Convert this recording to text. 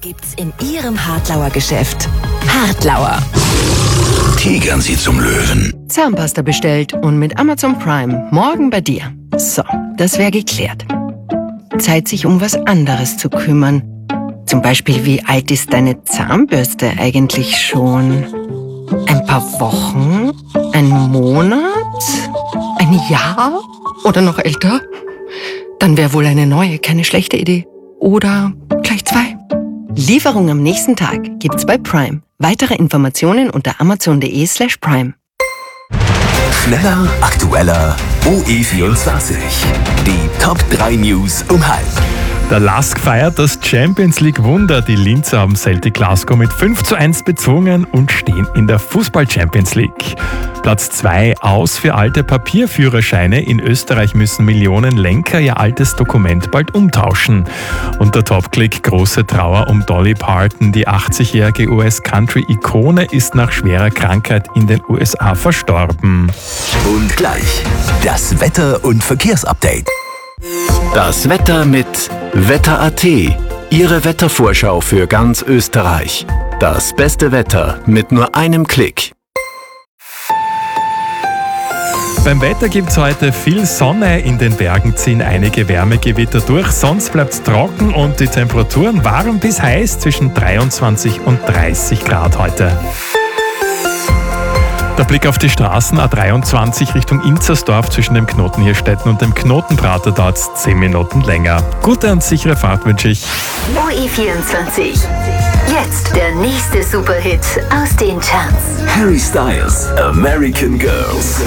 gibt's in Ihrem Hartlauer Geschäft. Hartlauer. Tigern Sie zum Löwen. Zahnpasta bestellt und mit Amazon Prime morgen bei dir. So, das wäre geklärt. Zeit, sich um was anderes zu kümmern. Zum Beispiel, wie alt ist deine Zahnbürste eigentlich schon? Ein paar Wochen? Ein Monat? Ein Jahr? Oder noch älter? Dann wäre wohl eine neue keine schlechte Idee. Oder gleich 2. Lieferung am nächsten Tag gibt's bei Prime. Weitere Informationen unter amazon.de/prime. Schneller, aktueller, OE24. Die Top 3 News um halb. Der LASK feiert das Champions League Wunder. Die Linzer haben Celtic Glasgow mit 5:1 bezwungen und stehen in der Fußball Champions League. Platz 2 aus für alte Papierführerscheine. In Österreich müssen Millionen Lenker ihr altes Dokument bald umtauschen. Und der Top-Click: große Trauer um Dolly Parton. Die 80-jährige US-Country-Ikone ist nach schwerer Krankheit in den USA verstorben. Und gleich das Wetter- und Verkehrsupdate. Das Wetter mit Wetter.at. Ihre Wettervorschau für ganz Österreich. Das beste Wetter mit nur einem Klick. Beim Wetter gibt's heute viel Sonne, in den Bergen ziehen einige Wärmegewitter durch, sonst bleibt's trocken und die Temperaturen warm bis heiß zwischen 23 und 30 Grad heute. Der Blick auf die Straßen: A23 Richtung Inzersdorf zwischen dem Knoten Hirstetten und dem Knotenprater dauert es 10 Minuten länger. Gute und sichere Fahrt wünsche ich. OE24. Jetzt der nächste Superhit aus den Charts. Harry Styles, American Girls.